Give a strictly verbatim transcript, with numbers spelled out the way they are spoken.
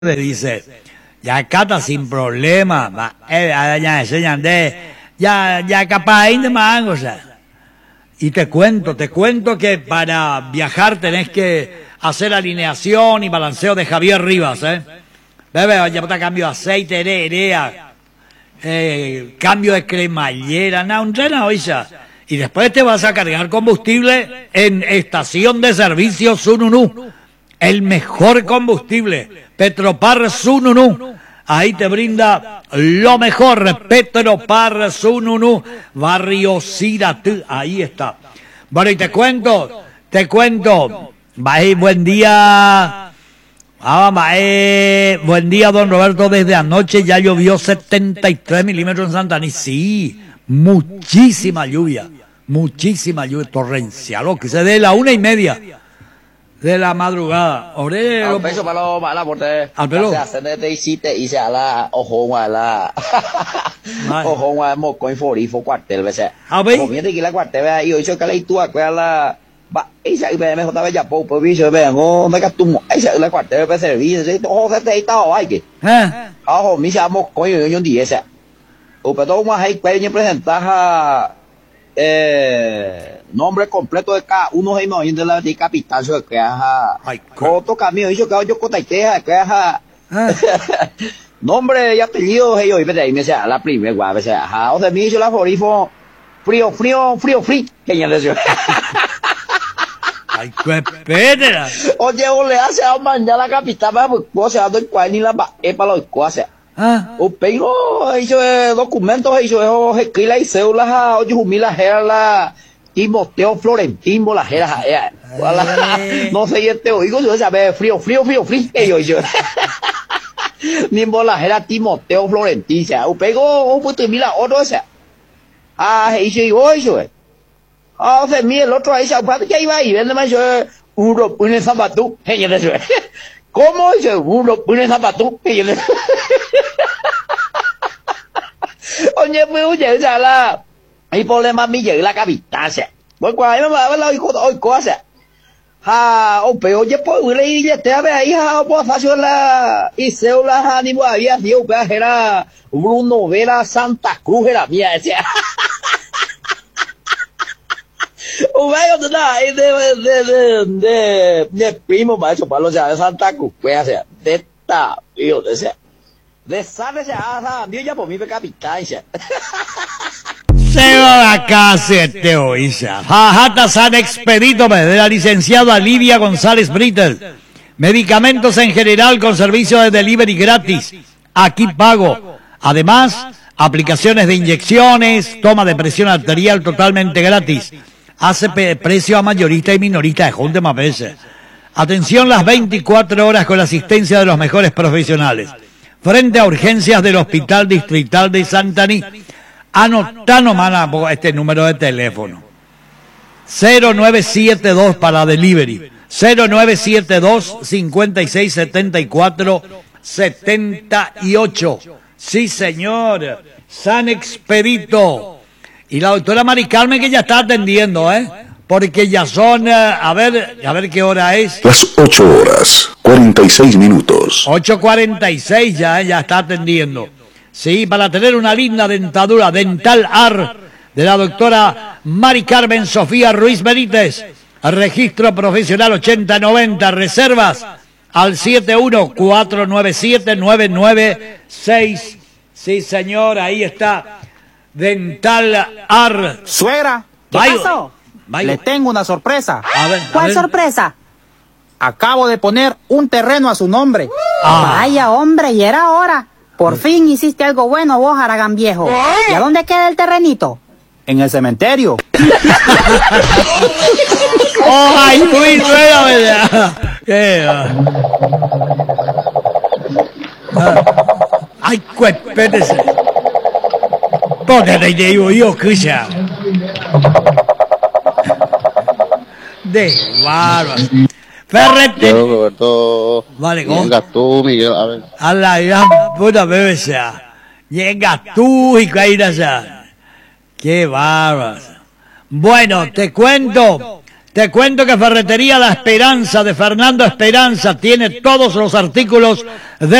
le dice, ya cata sin problema, va, eh, ya enseñan de, ya, ya capaz de más, o sea. Y te cuento, te cuento que para viajar tenés que hacer alineación y balanceo de Javier Rivas, eh. Bebe, ya cambio de aceite, herea, eh, cambio de cremallera, nada, un tren oiga. Y después te vas a cargar combustible en estación de servicio Sununú. El mejor combustible, Petropar Sununú. Ahí te brinda lo mejor, Petropar Sununú, Barrio Ciratú. Ahí está. Bueno, y te cuento, te cuento. Bye, buen día. Ah, bye. Buen día, don Roberto. Desde anoche ya llovió setenta y tres milímetros en Santa Ana. Sí, muchísima lluvia. Muchísima lluvia torrencial. Lo que se dé la una y media de la madrugada. Ore, Al peso para lo para porte. Al pelo. Se hace de hiciste y se ala ojo guala. Ojo guala mo coi fori fo cuartel veces. A ver. Como viene que la cuartel ve yo hizo que la tú a la ba esa ve me jotaba ya po po viso ve ngo me castumo. Esa la cuartel ve servicio, se ojo se te está ay que. Eh. Ojo mi chamo coi yo yo día esa. O pero más hay que presentar eh, nombre completo de cada uno de los de la de capital so que ha otro camino hizo que yo cotaiteja que ha nombre y apellido ellos y me decía la primera guapa o sea o sea me hizo la forifo frío frío frío frío que ya decía ay qué pedra oye o le hace a mandar la capital va pues sea doy cuál ni la es para los cosas ah o pego hizo documentos hizo escrila y cédula o humila la Timoteo Florentino la jera no sé este oigo yo sabe frío frío frío frío yo yo ni la jera Timoteo Florentino o pego o pues mira otro ese ah hizo yo eso ah se mira el otro ahí se va que iba y vende más yo uno pone zapato ella eso ¿cómo dice uno pone zapato ella oye pues oye ya la hay problema mi llega la capital se voy cuando me va a ver la hijo hoy cosa ha o pero oye pues le dije te a ver ahí ha pues fácil la y se la ni voy había dio que era Bruno Vera Santa Cruz era mía decía o veo de de de de de primo macho para los de Santa Cruz pues sea de esta yo decía de sabe se ha dio ya por mi capital se se va a casa este oísa. Jajata San Expedito de la licenciada Lidia González Brittel. Medicamentos en general con servicio de delivery gratis. Aquí pago. Además, aplicaciones de inyecciones, toma de presión arterial totalmente gratis. Hace precio a mayorista y minorista de junte más veces. Atención las veinticuatro horas con la asistencia de los mejores profesionales. Frente a urgencias del Hospital Distrital de Santaní. Anotá nomás este número de teléfono. cero nueve siete dos para delivery. cero nueve siete dos, cinco seis siete cuatro, siete ocho. Sí, señor. San Expedito. Y la doctora Mari Carmen que ya está atendiendo, ¿eh? Porque ya son, uh, a ver, a ver qué hora es. Las ocho horas, cuarenta y seis minutos. ocho cuarenta y seis ya, ¿eh? Ya está atendiendo. Sí, para tener una linda dentadura Dental Ar de la doctora Mari Carmen Sofía Ruiz Benítez. Registro profesional ochenta noventa, reservas al siete uno cuatro nueve siete nueve nueve seis. Sí, señor, ahí está Dental Ar. Suegra, ¿qué Vaya. pasó? Vaya. Le tengo una sorpresa. A ver, a ¿Cuál ver. sorpresa? Acabo de poner un terreno a su nombre. Ah. Vaya, hombre, y era hora. Por fin hiciste algo bueno vos, Aragán viejo. ¿Y a dónde queda el terrenito? En el cementerio. ¡Oh, ay, muy buena, verdad! ¿Qué? ¡Ay, cuépétese! Póngale, digo yo, escucha. De bárbaro. Ferrete. Yo, Roberto. Vale, ¿cómo? Venga tú, Miguel, a ver. A la gran puta bebé sea. Llega tú y caída sea. Qué bárbaro. Bueno, te cuento Te cuento que Ferretería La Esperanza de Fernando Esperanza tiene todos los artículos de